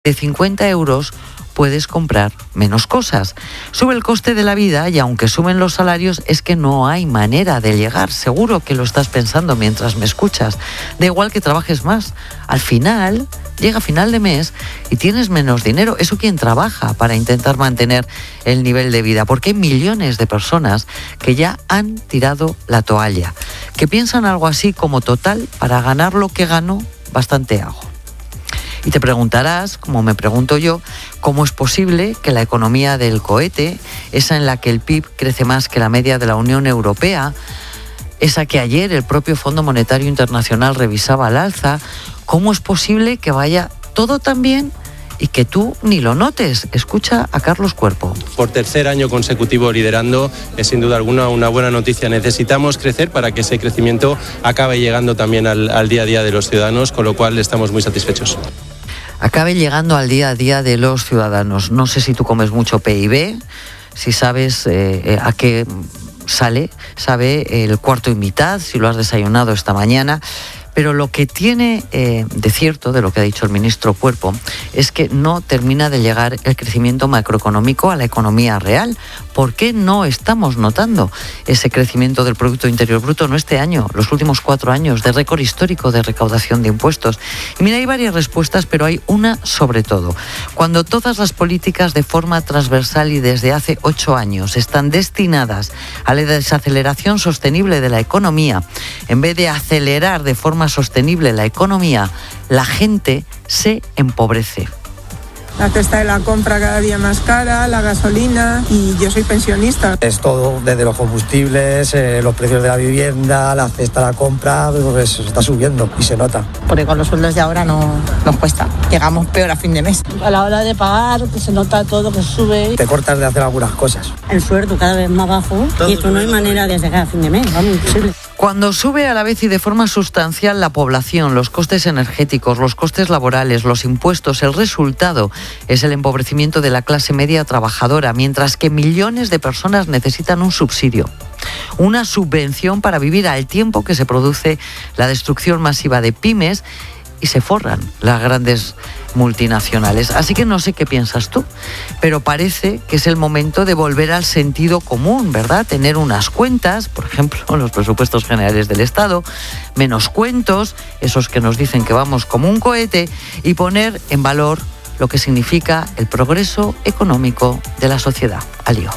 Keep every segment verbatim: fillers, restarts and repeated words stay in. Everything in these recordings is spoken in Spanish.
de cincuenta euros puedes comprar menos cosas. Sube el coste de la vida y aunque suben los salarios es que no hay manera de llegar. Seguro que lo estás pensando mientras me escuchas. Da igual que trabajes más. Al final, llega final de mes y tienes menos dinero. Eso quien trabaja para intentar mantener el nivel de vida. Porque hay millones de personas que ya han tirado la toalla. Que piensan algo así como total, para ganar lo que gano, bastante hago. Y te preguntarás, como me pregunto yo, ¿cómo es posible que la economía del cohete, esa en la que el P I B crece más que la media de la Unión Europea, esa que ayer el propio Fondo Monetario Internacional revisaba al alza, cómo es posible que vaya todo tan bien y que tú ni lo notes? Escucha a Carlos Cuerpo. Por tercer año consecutivo liderando, es sin duda alguna una buena noticia. Necesitamos crecer para que ese crecimiento acabe llegando también al, al día a día de los ciudadanos, con lo cual estamos muy satisfechos. Acabe llegando al día a día de los ciudadanos. No sé si tú comes mucho P I B, si sabes eh, a qué sale, sabe el cuarto y mitad, si lo has desayunado esta mañana. Pero lo que tiene eh, de cierto, de lo que ha dicho el ministro Cuerpo, es que no termina de llegar el crecimiento macroeconómico a la economía real. ¿Por qué no estamos notando ese crecimiento del Producto Interior Bruto? No este año, los últimos cuatro años de récord histórico de recaudación de impuestos. Y mira, hay varias respuestas, pero hay una sobre todo. Cuando todas las políticas de forma transversal y desde hace ocho años están destinadas a la desaceleración sostenible de la economía, en vez de acelerar de forma sostenible la economía, la gente se empobrece. La cesta de la compra cada día más cara, la gasolina, y yo soy pensionista. Es todo, desde los combustibles, eh, los precios de la vivienda, la cesta de la compra, pues se está subiendo y se nota. Porque con los sueldos de ahora no nos cuesta, llegamos peor a fin de mes. A la hora de pagar, que se nota todo, que sube. Te cortas de hacer algunas cosas. El sueldo cada vez más bajo y esto no hay manera de llegar a fin de mes, vamos, imposible. Cuando sube a la vez y de forma sustancial la población, los costes energéticos, los costes laborales, los impuestos, el resultado es el empobrecimiento de la clase media trabajadora, mientras que millones de personas necesitan un subsidio, una subvención para vivir al tiempo que se produce la destrucción masiva de pymes y se forran las grandes multinacionales. Así que no sé qué piensas tú, pero parece que es el momento de volver al sentido común, ¿verdad? Tener unas cuentas, por ejemplo, los presupuestos generales del Estado, menos cuentos, esos que nos dicen que vamos como un cohete, y poner en valor lo que significa el progreso económico de la sociedad. Al lío.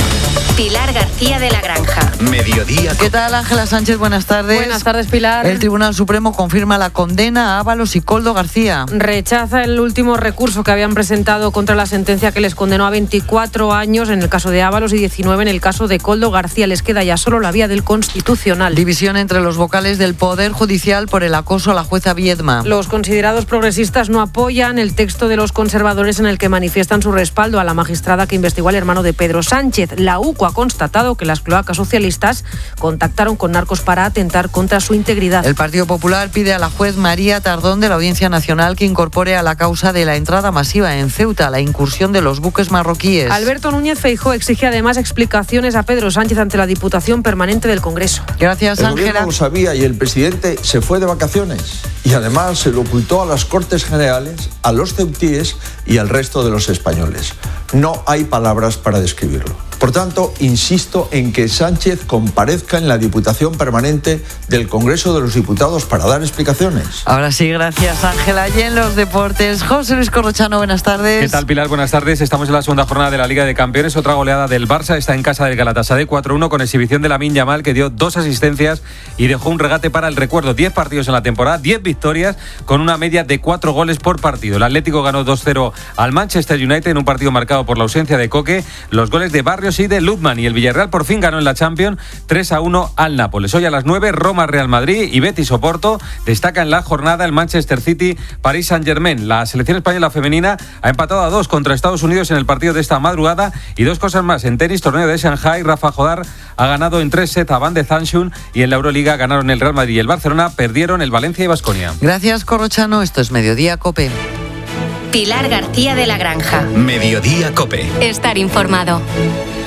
Pilar García de la Granja. Mediodía. ¿Qué tal, Ángela Sánchez? Buenas tardes. Buenas tardes, Pilar. El Tribunal Supremo confirma la condena a Ábalos y Koldo García. Rechaza el último recurso que habían presentado contra la sentencia que les condenó a veinticuatro años en el caso de Ábalos y diecinueve en el caso de Koldo García. Les queda ya solo la vía del Constitucional. División entre los vocales del Poder Judicial por el acoso a la jueza Viedma. Los considerados progresistas no apoyan el texto de los conservadores en el que manifiestan su respaldo a la magistrada que investigó al hermano de Pedro Sánchez. La U C O ha constatado que las cloacas socialistas contactaron con narcos para atentar contra su integridad. El Partido Popular pide a la juez María Tardón de la Audiencia Nacional que incorpore a la causa de la entrada masiva en Ceuta la incursión de los buques marroquíes. Alberto Núñez Feijóo exige además explicaciones a Pedro Sánchez ante la Diputación Permanente del Congreso. Gracias, Ángela. El gobierno lo sabía y el presidente se fue de vacaciones y además se lo ocultó a las Cortes Generales, a los ceutíes y al resto de los españoles. No hay palabras para describirlo. Por tanto, insisto en que Sánchez comparezca en la Diputación Permanente del Congreso de los Diputados para dar explicaciones. Ahora sí, gracias, Ángela. Y en los deportes, José Luis Corrochano, buenas tardes. ¿Qué tal, Pilar? Buenas tardes. Estamos en la segunda jornada de la Liga de Campeones. Otra goleada del Barça está en casa del Galatasaray cuatro uno con exhibición de Lamine Yamal, que dio dos asistencias y dejó un regate para el recuerdo. Diez partidos en la temporada, diez victorias con una media de cuatro goles por partido. El Atlético ganó dos cero al Manchester United en un partido marcado por la ausencia de Coque, los goles de Barrios y de Lutman, y el Villarreal por fin ganó en la Champions tres a uno al Nápoles. Hoy a las nueve, Roma Real Madrid y Betis Oporto. Destaca en la jornada el Manchester City Paris Saint-Germain. La selección española femenina ha empatado a dos contra Estados Unidos en el partido de esta madrugada. Y dos cosas más: en tenis, torneo de Shanghai, Rafa Jodar ha ganado en tres sets a Van de Zanschun, y en la Euroliga ganaron el Real Madrid y el Barcelona, perdieron el Valencia y Baskonia. Gracias, Corrochano. Esto es Mediodía COPE. Pilar García de la Granja. Mediodía COPE. Estar informado.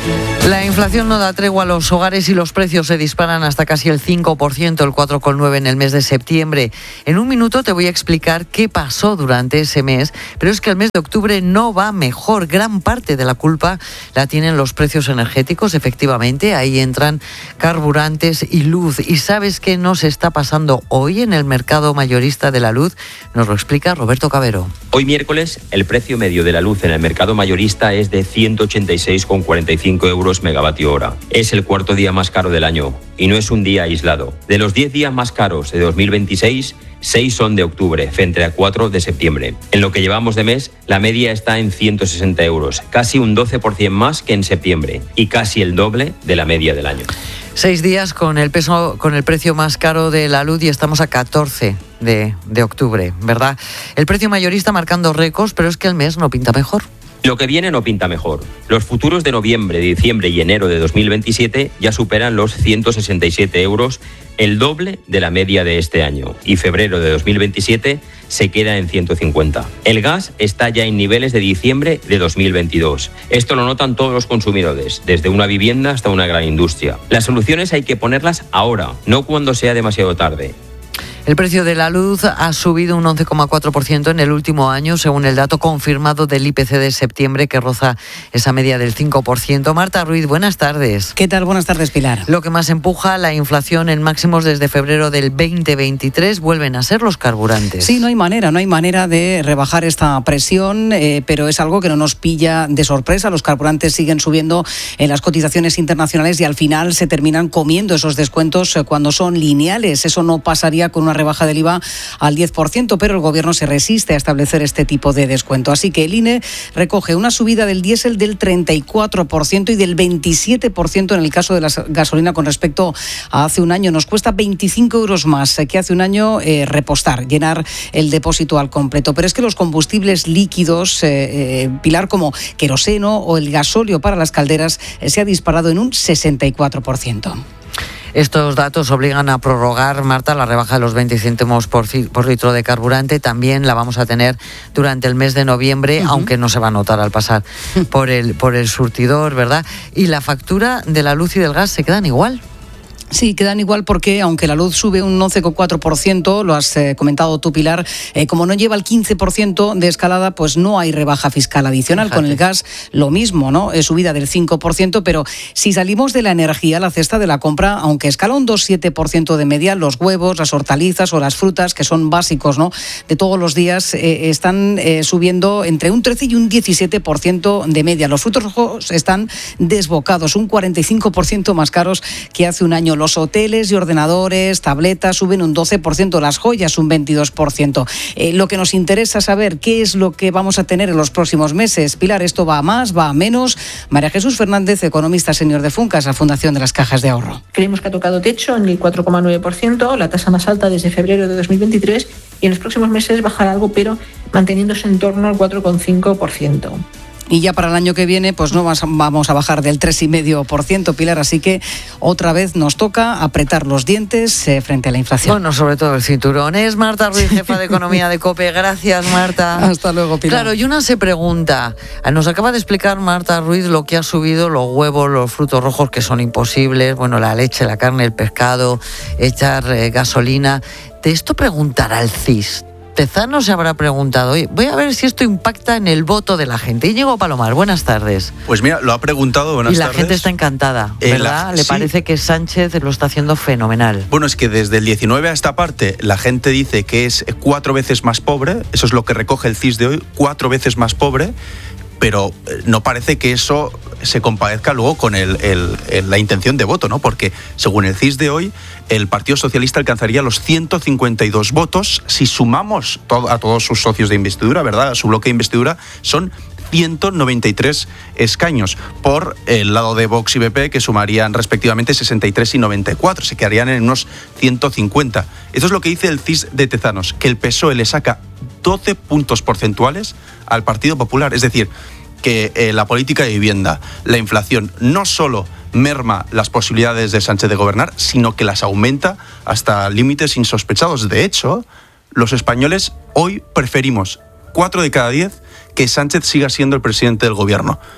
La inflación no da tregua a los hogares y los precios se disparan hasta casi el cinco por ciento, el cuatro coma nueve por ciento en el mes de septiembre. En un minuto te voy a explicar qué pasó durante ese mes, pero es que el mes de octubre no va mejor. Gran parte de la culpa la tienen los precios energéticos, efectivamente. Ahí entran carburantes y luz. ¿Y sabes qué nos está pasando hoy en el mercado mayorista de la luz? Nos lo explica Roberto Cabero. Hoy miércoles, el precio medio de la luz en el mercado mayorista es de ciento ochenta y seis coma cuarenta y cinco euros megavatio hora. Es el cuarto día más caro del año y no es un día aislado. De los diez días más caros de dos mil veintiséis, seis son de octubre, frente a cuatro de septiembre. En lo que llevamos de mes, la media está en ciento sesenta euros, casi un doce por ciento más que en septiembre y casi el doble de la media del año. Seis días con el peso, con el precio más caro de la luz y estamos a catorce de, de octubre, ¿verdad? El precio mayorista marcando récords, pero es que el mes no pinta mejor. Lo que viene no pinta mejor. Los futuros de noviembre, diciembre y enero de dos mil veintisiete ya superan los ciento sesenta y siete euros, el doble de la media de este año. Y febrero de dos mil veintisiete se queda en ciento cincuenta. El gas está ya en niveles de diciembre de dos mil veintidós. Esto lo notan todos los consumidores, desde una vivienda hasta una gran industria. Las soluciones hay que ponerlas ahora, no cuando sea demasiado tarde. El precio de la luz ha subido un once coma cuatro por ciento en el último año, según el dato confirmado del I P C de septiembre, que roza esa media del cinco por ciento. Marta Ruiz, buenas tardes. ¿Qué tal? Buenas tardes, Pilar. Lo que más empuja la inflación en máximos desde febrero del veinte veintitrés vuelven a ser los carburantes. Sí, no hay manera, no hay manera de rebajar esta presión, eh, pero es algo que no nos pilla de sorpresa. Los carburantes siguen subiendo en las cotizaciones internacionales y al final se terminan comiendo esos descuentos cuando son lineales. Eso no pasaría con una rebaja del I V A al diez por ciento, pero el Gobierno se resiste a establecer este tipo de descuento. Así que el I N E recoge una subida del diésel del treinta y cuatro por ciento y del veintisiete por ciento en el caso de la gasolina con respecto a hace un año. Nos cuesta veinticinco euros más que hace un año eh, repostar, llenar el depósito al completo. Pero es que los combustibles líquidos, eh, eh, Pilar, como queroseno o el gasóleo para las calderas, eh, se ha disparado en un sesenta y cuatro por ciento. Estos datos obligan a prorrogar, Marta, la rebaja de los veinte céntimos por, por litro de carburante. También la vamos a tener durante el mes de noviembre, uh-huh. aunque no se va a notar al pasar por el, por el surtidor, ¿verdad? Y la factura de la luz y del gas se quedan igual. Sí, quedan igual porque aunque la luz sube un once coma cuatro por ciento, lo has eh, comentado tú, Pilar, eh, como no lleva el quince por ciento de escalada, pues no hay rebaja fiscal adicional. Fíjate. Con el gas lo mismo, ¿no? Es subida del cinco por ciento, pero si salimos de la energía, la cesta de la compra, aunque escala un dos coma siete por ciento de media, los huevos, las hortalizas o las frutas, que son básicos, ¿no?, de todos los días, eh, están eh, subiendo entre un trece y un diecisiete por ciento de media. Los frutos rojos están desbocados, un cuarenta y cinco por ciento más caros que hace un año. Los hoteles y ordenadores, tabletas suben un doce por ciento, las joyas un veintidós por ciento. Eh, lo que nos interesa saber qué es lo que vamos a tener en los próximos meses. Pilar, ¿esto va a más, va a menos? María Jesús Fernández, economista senior de Funcas, la Fundación de las Cajas de Ahorro. Creemos que ha tocado techo en el cuatro coma nueve por ciento, la tasa más alta desde febrero de dos mil veintitrés, y en los próximos meses bajará algo, pero manteniéndose en torno al cuatro coma cinco por ciento. Y ya para el año que viene, pues no vamos a bajar del tres coma cinco por ciento, Pilar, así que otra vez nos toca apretar los dientes eh, frente a la inflación. Bueno, sobre todo el cinturón. Es Marta Ruiz, jefa de Economía de COPE. Gracias, Marta. Hasta luego, Pilar. Claro, y una se pregunta, nos acaba de explicar Marta Ruiz lo que ha subido los huevos, los frutos rojos, que son imposibles, bueno, la leche, la carne, el pescado, echar eh, gasolina. De esto preguntará el C I S. Tezano se habrá preguntado, oye, voy a ver si esto impacta en el voto de la gente. Íñigo Palomar, buenas tardes. Pues mira, lo ha preguntado, buenas tardes. Y la tardes. gente está encantada, ¿verdad? Eh, la, Le sí. parece que Sánchez lo está haciendo fenomenal. Bueno, es que desde el diecinueve a esta parte la gente dice que es cuatro veces más pobre, eso es lo que recoge el C I S de hoy, cuatro veces más pobre, pero no parece que eso se compadezca luego con el, el, el, la intención de voto, ¿no? Porque según el C I S de hoy, el Partido Socialista alcanzaría los ciento cincuenta y dos votos. Si sumamos todo, a todos sus socios de investidura, ¿verdad?, a su bloque de investidura, son ciento noventa y tres escaños. Por el lado de Vox y B P, que sumarían respectivamente sesenta y tres y noventa y cuatro, se quedarían en unos ciento cincuenta. Esto es lo que dice el C I S de Tezanos, que el P S O E le saca doce puntos porcentuales al Partido Popular. Es decir, que eh, la política de vivienda, la inflación, no solo merma las posibilidades de Sánchez de gobernar, sino que las aumenta hasta límites insospechados. De hecho, los españoles hoy preferimos, cuatro de cada diez, que Sánchez siga siendo el presidente del gobierno.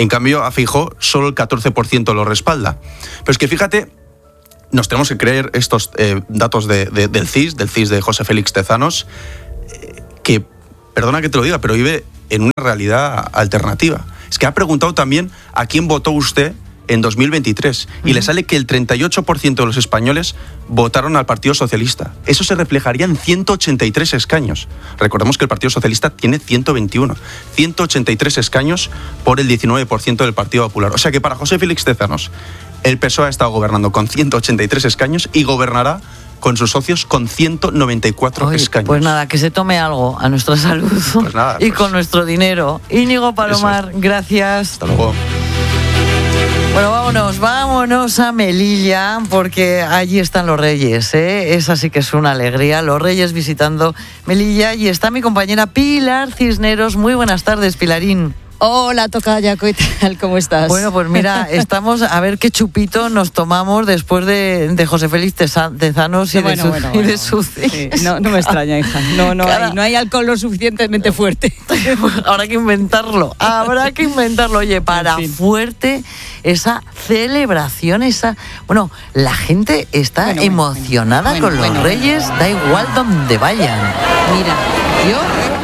En cambio, a Feijóo solo el catorce por ciento lo respalda. Pero es que fíjate, nos tenemos que creer estos eh, datos de, de, del C I S, del C I S de José Félix Tezanos, eh, que, perdona que te lo diga, pero vive en una realidad alternativa. Es que ha preguntado también a quién votó usted en dos mil veintitrés y uh-huh. le sale que el treinta y ocho por ciento de los españoles votaron al Partido Socialista. Eso se reflejaría en ciento ochenta y tres escaños. Recordemos que el Partido Socialista tiene ciento veintiuno. ciento ochenta y tres escaños por el diecinueve por ciento del Partido Popular. O sea que para José Félix Tezanos, el P S O E ha estado gobernando con ciento ochenta y tres escaños y gobernará con sus socios con ciento noventa y cuatro Oye, escaños. Pues nada, que se tome algo a nuestra salud pues nada, y pues, con nuestro dinero. Íñigo Palomar, es. gracias. Hasta luego. Bueno, vámonos, vámonos a Melilla, porque allí están los Reyes, ¿eh? Esa sí que es una alegría, los Reyes visitando Melilla, y está mi compañera Pilar Cisneros. Muy buenas tardes, Pilarín. Hola, tocaya, ¿qué tal? ¿Cómo estás? Bueno, pues mira, estamos a ver qué chupito nos tomamos después de, de José Félix Tezanos y, no, bueno, de, su, bueno, bueno. y de su... Sí, no, no me extraña, hija. No, no, hay, no hay alcohol lo suficientemente fuerte. Habrá que inventarlo, habrá que inventarlo. Oye, para en fin. fuerte esa celebración, esa... Bueno, la gente está bueno, emocionada bueno, con bueno, los bueno, Reyes, bueno. da igual donde vayan. Mira, yo...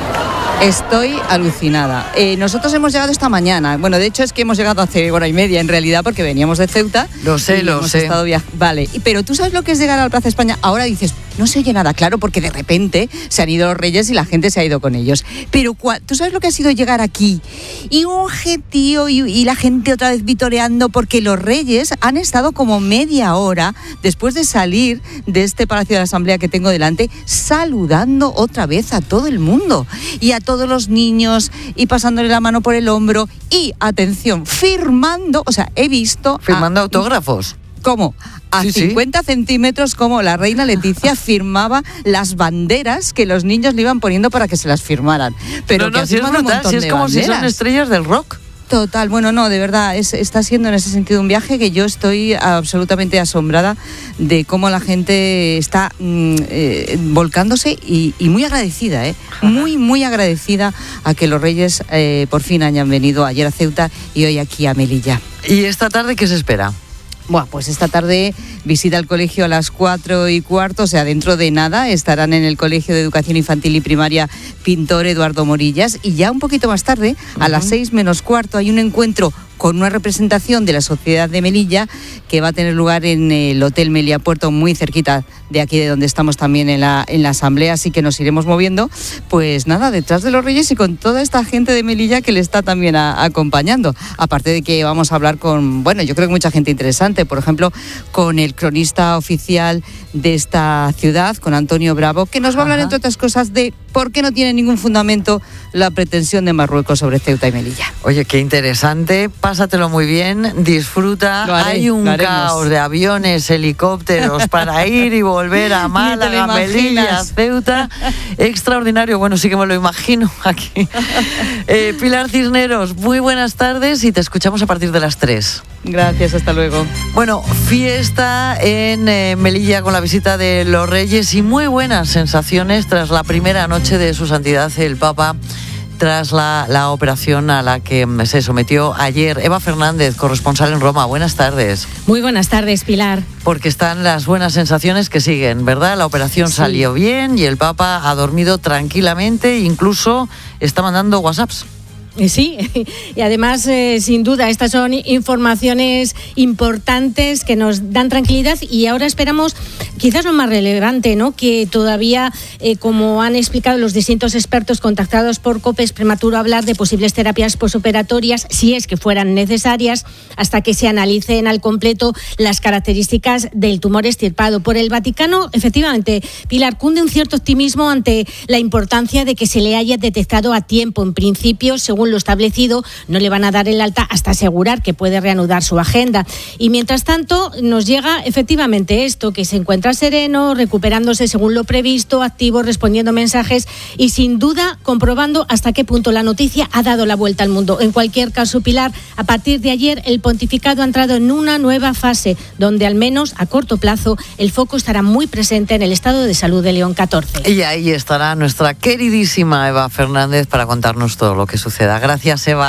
Estoy alucinada. Eh, nosotros hemos llegado esta mañana. Bueno, de hecho es que hemos llegado hace hora y media en realidad porque veníamos de Ceuta. Lo sé, lo hemos sé. Estado via- vale, pero tú sabes lo que es llegar a la Plaza España. Ahora dices, no se oye nada, claro, porque de repente se han ido los Reyes y la gente se ha ido con ellos. Pero cua- tú sabes lo que ha sido llegar aquí y un gentío y, y la gente otra vez vitoreando porque los Reyes han estado como media hora después de salir de este Palacio de la Asamblea que tengo delante, saludando otra vez a todo el mundo y a todos los niños y pasándole la mano por el hombro y, atención, firmando, o sea, he visto... Firmando a, autógrafos. ¿Cómo? A sí, cincuenta sí. centímetros, como la reina Leticia firmaba las banderas que los niños le iban poniendo para que se las firmaran. Pero no, no, que si es brutal, si es como banderas. si son estrellas del rock. Total, bueno, no, de verdad, es, está siendo en ese sentido un viaje que yo estoy absolutamente asombrada de cómo la gente está mm, eh, volcándose y, y muy agradecida, ¿eh? Muy, muy agradecida a que los Reyes eh, por fin hayan venido ayer a Ceuta y hoy aquí a Melilla. ¿Y esta tarde qué se espera? Bueno, pues esta tarde visita al colegio a las cuatro y cuarto, o sea, dentro de nada estarán en el Colegio de Educación Infantil y Primaria Pintor Eduardo Morillas, y ya un poquito más tarde, uh-huh. a las seis menos cuarto, hay un encuentro con una representación de la Sociedad de Melilla que va a tener lugar en el Hotel Melia Puerto, muy cerquita de aquí de donde estamos también en la, en la asamblea, así que nos iremos moviendo, pues nada, detrás de los Reyes y con toda esta gente de Melilla que le está también a, acompañando, aparte de que vamos a hablar con, bueno, yo creo que mucha gente interesante, por ejemplo, con el cronista oficial de esta ciudad, con Antonio Bravo, que nos va a hablar, entre otras cosas, de por qué no tiene ningún fundamento la pretensión de Marruecos sobre Ceuta y Melilla. Oye, qué interesante, pásatelo muy bien, disfruta, haré, hay un caos de aviones, helicópteros para ir y volver a Málaga, Melilla, Ceuta, extraordinario, bueno, sí que me lo imagino aquí. Eh, Pilar Cisneros, muy buenas tardes y te escuchamos a partir de las tres. Gracias, hasta luego. Bueno, fiesta en eh, Melilla con la visita de los Reyes y muy buenas sensaciones tras la primera noche de su santidad el Papa, tras la, la operación a la que se sometió ayer. Eva Fernández, corresponsal en Roma, buenas tardes. Muy buenas tardes, Pilar. Porque están las buenas sensaciones que siguen, ¿verdad? La operación sí. salió bien y el Papa ha dormido tranquilamente, incluso está mandando WhatsApps. Sí, y además, eh, sin duda, estas son informaciones importantes que nos dan tranquilidad y ahora esperamos, quizás lo más relevante, ¿no? Que todavía, eh, como han explicado los distintos expertos contactados por COPE, es prematuro hablar de posibles terapias posoperatorias, si es que fueran necesarias, hasta que se analicen al completo las características del tumor extirpado. Por el Vaticano, efectivamente, Pilar, cunde un cierto optimismo ante la importancia de que se le haya detectado a tiempo. En principio, según lo establecido, no le van a dar el alta hasta asegurar que puede reanudar su agenda. Y mientras tanto, nos llega efectivamente esto, que se encuentra sereno, recuperándose según lo previsto, activo, respondiendo mensajes y sin duda comprobando hasta qué punto la noticia ha dado la vuelta al mundo. En cualquier caso, Pilar, a partir de ayer el pontificado ha entrado en una nueva fase, donde al menos a corto plazo el foco estará muy presente en el estado de salud de León catorce. Y ahí estará nuestra queridísima Eva Fernández para contarnos todo lo que suceda. Gracias, Eva.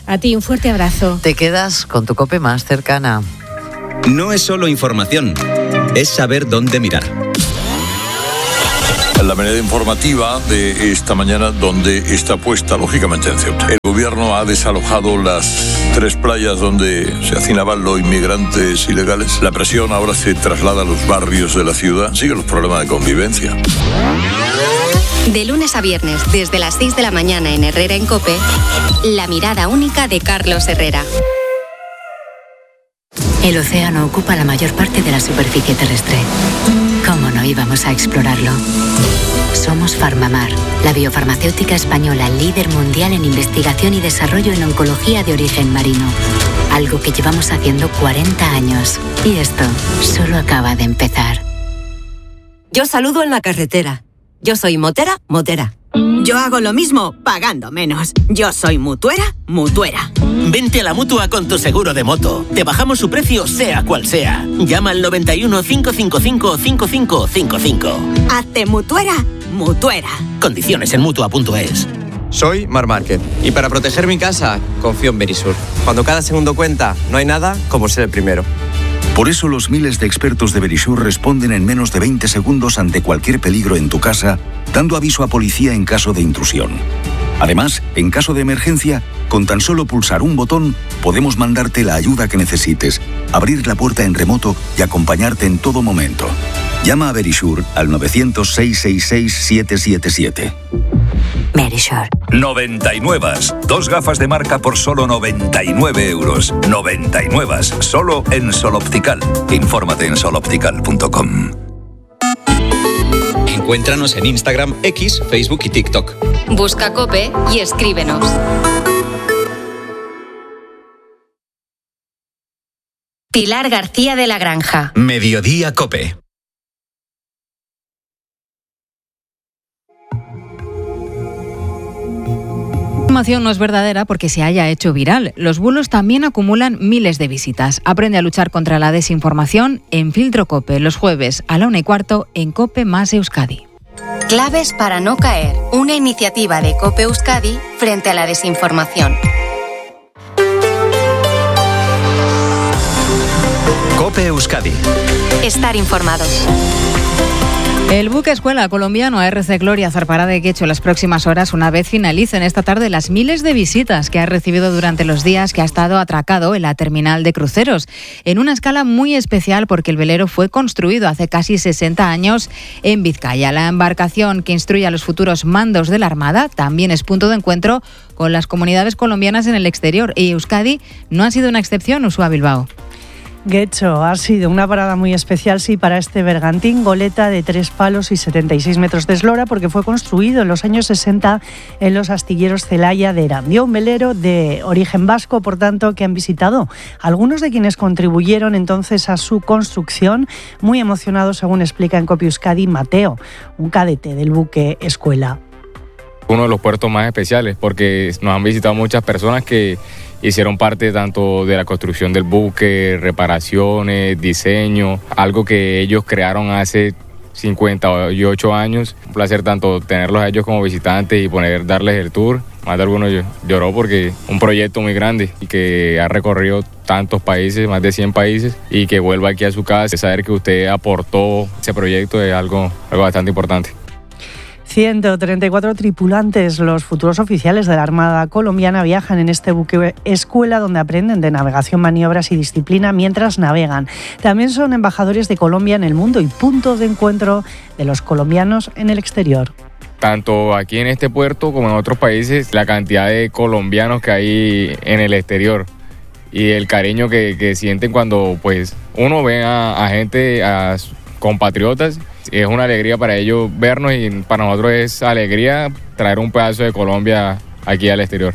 A ti, un fuerte abrazo. Te quedas con tu COPE más cercana. No es solo información, es saber dónde mirar. La manera informativa de esta mañana, donde está puesta, lógicamente, en Ceuta. El gobierno ha desalojado las tres playas donde se hacinaban los inmigrantes ilegales. La presión ahora se traslada a los barrios de la ciudad. Siguen los problemas de convivencia. De lunes a viernes, desde las seis de la mañana en Herrera en COPE, la mirada única de Carlos Herrera. El océano ocupa la mayor parte de la superficie terrestre. ¿Cómo no íbamos a explorarlo? Somos Farmamar, la biofarmacéutica española líder mundial en investigación y desarrollo en oncología de origen marino. Algo que llevamos haciendo cuarenta años. Y esto solo acaba de empezar. Yo saludo en la carretera. Yo soy motera, motera. Yo hago lo mismo, pagando menos. Yo soy mutuera, mutuera. Vente a la Mutua con tu seguro de moto. Te bajamos su precio sea cual sea. Llama al noventa y uno, cinco cinco cinco, cinco cinco cinco cinco. Hazte mutuera, mutuera. Condiciones en mutua punto es. Soy Mar Márquez y para proteger mi casa confío en Verisur. Cuando cada segundo cuenta, no hay nada como ser el primero. Por eso los miles de expertos de Verisur responden en menos de veinte segundos ante cualquier peligro en tu casa, dando aviso a policía en caso de intrusión. Además, en caso de emergencia, con tan solo pulsar un botón, podemos mandarte la ayuda que necesites, abrir la puerta en remoto y acompañarte en todo momento. Llama a Verisur al novecientos, seiscientos sesenta y seis, setecientos setenta y siete. Verisur. noventa y nueve. Dos gafas de marca por solo noventa y nueve euros. noventa y nueve. Solo en Sol Optical. Infórmate en sol optical punto com. Encuéntranos en Instagram, X, Facebook y TikTok. Busca COPE y escríbenos. Pilar García de la Granja. Mediodía COPE. La información no es verdadera porque se haya hecho viral. Los bulos también acumulan miles de visitas. Aprende a luchar contra la desinformación en Filtro COPE los jueves a la una y cuarto en COPE más Euskadi. Claves para no caer. Una iniciativa de COPE Euskadi frente a la desinformación. COPE Euskadi. Estar informados. El buque escuela colombiano R C Gloria zarpará de Guecho en las próximas horas una vez finalicen esta tarde las miles de visitas que ha recibido durante los días que ha estado atracado en la terminal de cruceros, en una escala muy especial porque el velero fue construido hace casi sesenta años en Vizcaya. La embarcación que instruye a los futuros mandos de la Armada también es punto de encuentro con las comunidades colombianas en el exterior y Euskadi no ha sido una excepción, Usua Bilbao. Guecho ha sido una parada muy especial, sí, para este bergantín goleta de tres palos y setenta y seis metros de eslora, porque fue construido en los años sesenta en los astilleros Celaya de Erandio, un velero de origen vasco, por tanto, que han visitado algunos de quienes contribuyeron entonces a su construcción, muy emocionados, según explica en COPE Euskadi Mateo, un cadete del buque escuela. Uno de los puertos más especiales, porque nos han visitado muchas personas que hicieron parte tanto de la construcción del buque, reparaciones, diseño, algo que ellos crearon hace cincuenta y ocho años. Un placer tanto tenerlos a ellos como visitantes y poder darles el tour. Más de algunos lloró porque un proyecto muy grande y que ha recorrido tantos países, más de cien países, y que vuelva aquí a su casa. Saber que usted aportó ese proyecto es algo, algo bastante importante. ciento treinta y cuatro tripulantes, los futuros oficiales de la Armada colombiana, viajan en este buque escuela donde aprenden de navegación, maniobras y disciplina mientras navegan. También son embajadores de Colombia en el mundo y punto de encuentro de los colombianos en el exterior. Tanto aquí en este puerto como en otros países, la cantidad de colombianos que hay en el exterior y el cariño que, que sienten cuando pues uno ve a, a gente, a compatriotas. Es una alegría para ellos vernos y para nosotros es alegría traer un pedazo de Colombia aquí al exterior.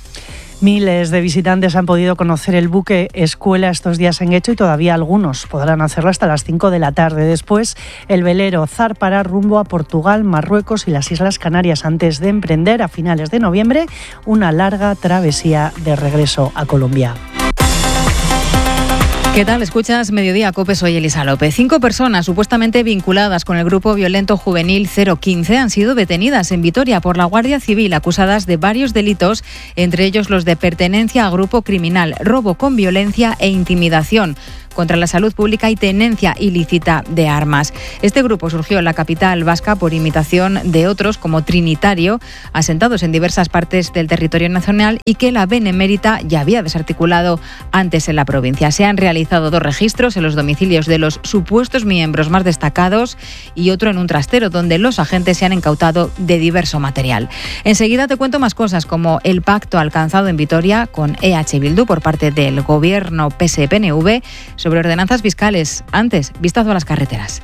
Miles de visitantes han podido conocer el buque escuela estos días en Guecho y todavía algunos podrán hacerlo hasta las cinco de la tarde. Después, el velero zarpará rumbo a Portugal, Marruecos y las Islas Canarias antes de emprender a finales de noviembre una larga travesía de regreso a Colombia. ¿Qué tal? Escuchas Mediodía Cope, soy Elisa López. Cinco personas supuestamente vinculadas con el grupo violento juvenil cero quince han sido detenidas en Vitoria por la Guardia Civil, acusadas de varios delitos, entre ellos los de pertenencia a grupo criminal, robo con violencia e intimidación contra la salud pública y tenencia ilícita de armas. Este grupo surgió en la capital vasca por imitación de otros como Trinitario, asentados en diversas partes del territorio nacional y que la Benemérita ya había desarticulado antes en la provincia. Se han realizado dos registros en los domicilios de los supuestos miembros más destacados y otro en un trastero donde los agentes se han incautado de diverso material. Enseguida te cuento más cosas como el pacto alcanzado en Vitoria con E H Bildu por parte del gobierno P S P N V sobre ordenanzas fiscales. Antes, vistazo a las carreteras.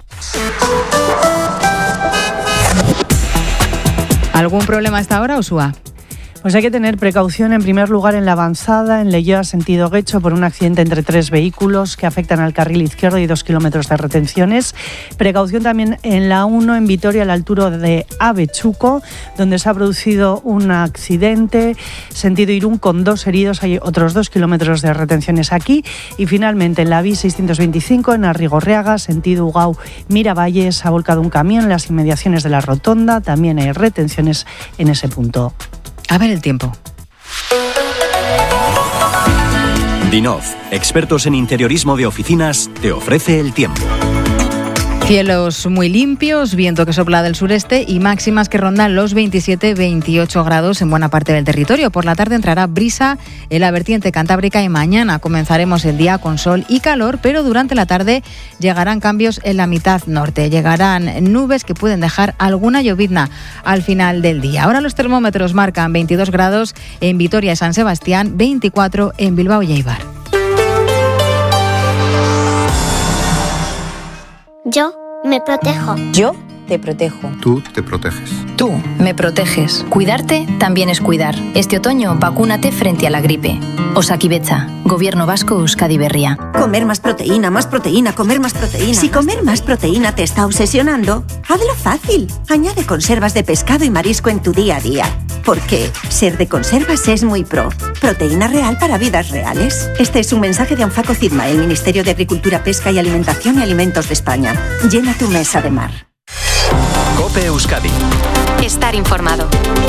¿Algún problema a esta hora, Ushua? Pues hay que tener precaución en primer lugar en la avanzada, en Leioa sentido Guecho, por un accidente entre tres vehículos que afectan al carril izquierdo y dos kilómetros de retenciones. Precaución también en la uno en Vitoria, a la altura de Avechuco, donde se ha producido un accidente, sentido Irún, con dos heridos, hay otros dos kilómetros de retenciones aquí. Y finalmente en la B I seiscientos veinticinco, en Arrigorriaga, sentido Ugao Miravalles, ha volcado un camión en las inmediaciones de la rotonda, también hay retenciones en ese punto. A ver el tiempo. Dinov, expertos en interiorismo de oficinas, te ofrece el tiempo. Cielos muy limpios, viento que sopla del sureste y máximas que rondan los veintisiete veintiocho grados en buena parte del territorio. Por la tarde entrará brisa en la vertiente cantábrica y mañana comenzaremos el día con sol y calor, pero durante la tarde llegarán cambios en la mitad norte. Llegarán nubes que pueden dejar alguna llovizna al final del día. Ahora los termómetros marcan veintidós grados en Vitoria y San Sebastián, veinticuatro en Bilbao y Eibar. Yo me protejo. Yo te protejo. Tú te proteges. Tú me proteges. Cuidarte también es cuidar. Este otoño vacúnate frente a la gripe. Osakidetza, Gobierno Vasco, Euskadi Berria. Comer más proteína, más proteína, comer más proteína. Si comer más proteína te está obsesionando, hazlo fácil. Añade conservas de pescado y marisco en tu día a día. Porque ser de conservas es muy pro. Proteína real para vidas reales. Este es un mensaje de Anfaco Cidma, el Ministerio de Agricultura, Pesca y Alimentación y Alimentos de España. Llena tu mesa de mar. COPE Euskadi. Estar informado.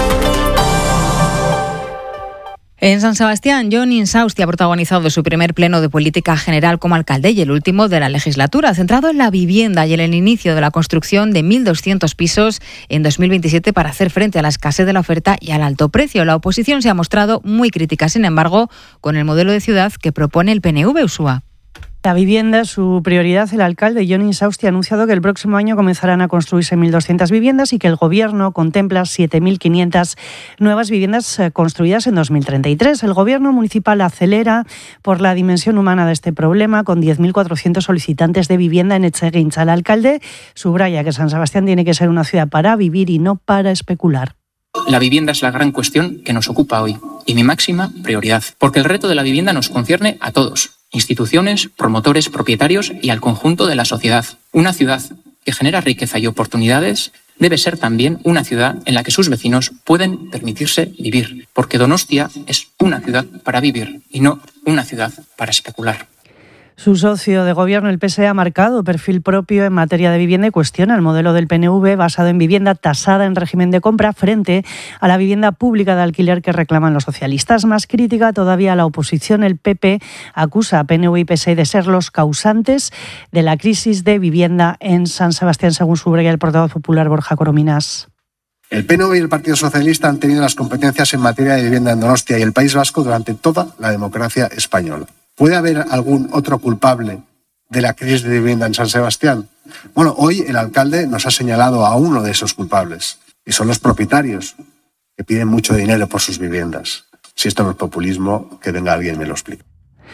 En San Sebastián, Jon Insausti ha protagonizado su primer pleno de política general como alcalde y el último de la legislatura, centrado en la vivienda y en el inicio de la construcción de mil doscientos pisos en dos mil veintisiete para hacer frente a la escasez de la oferta y al alto precio. La oposición se ha mostrado muy crítica, sin embargo, con el modelo de ciudad que propone el P N V, Ushua. La vivienda es su prioridad. El alcalde Jon Insausti ha anunciado que el próximo año comenzarán a construirse mil doscientas viviendas y que el Gobierno contempla siete mil quinientas nuevas viviendas construidas en dos mil treinta y tres. El Gobierno municipal acelera por la dimensión humana de este problema, con diez mil cuatrocientos solicitantes de vivienda en Etxegintza. El alcalde subraya que San Sebastián tiene que ser una ciudad para vivir y no para especular. La vivienda es la gran cuestión que nos ocupa hoy y mi máxima prioridad, porque el reto de la vivienda nos concierne a todos. Instituciones, promotores, propietarios y al conjunto de la sociedad. Una ciudad que genera riqueza y oportunidades debe ser también una ciudad en la que sus vecinos pueden permitirse vivir, porque Donostia es una ciudad para vivir y no una ciudad para especular. Su socio de gobierno, el P S E, ha marcado perfil propio en materia de vivienda y cuestiona el modelo del P N V basado en vivienda tasada en régimen de compra frente a la vivienda pública de alquiler que reclaman los socialistas. Más crítica todavía a la oposición. El P P acusa a P N V y P S E de ser los causantes de la crisis de vivienda en San Sebastián, según subraya el portavoz popular Borja Corominas. El P N V y el Partido Socialista han tenido las competencias en materia de vivienda en Donostia y el País Vasco durante toda la democracia española. ¿Puede haber algún otro culpable de la crisis de vivienda en San Sebastián? Bueno, hoy el alcalde nos ha señalado a uno de esos culpables, y son los propietarios, que piden mucho dinero por sus viviendas. Si esto no es populismo, que venga alguien y me lo explique.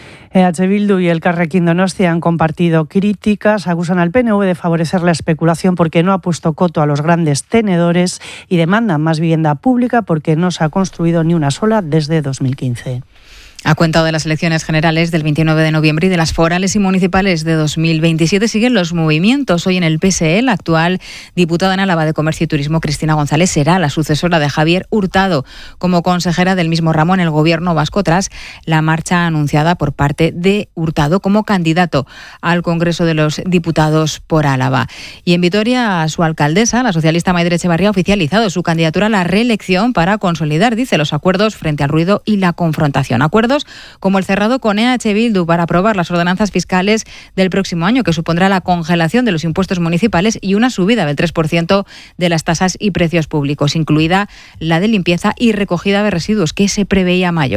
E H Bildu y el Elkarrekin Donostia han compartido críticas, acusan al P N V de favorecer la especulación porque no ha puesto coto a los grandes tenedores y demandan más vivienda pública porque no se ha construido ni una sola desde dos mil quince. A cuenta de las elecciones generales del veintinueve de noviembre y de las forales y municipales de dos mil veintisiete siguen los movimientos. Hoy en el P S E, la actual diputada en Álava de Comercio y Turismo, Cristina González, será la sucesora de Javier Hurtado como consejera del mismo ramo en el Gobierno vasco tras la marcha anunciada por parte de Hurtado como candidato al Congreso de los Diputados por Álava. Y en Vitoria, su alcaldesa, la socialista Maider Etxebarria, ha oficializado su candidatura a la reelección para consolidar, dice, los acuerdos frente al ruido y la confrontación. Acuerdos como el cerrado con E H Bildu para aprobar las ordenanzas fiscales del próximo año, que supondrá la congelación de los impuestos municipales y una subida del tres por ciento de las tasas y precios públicos, incluida la de limpieza y recogida de residuos, que se preveía mayor.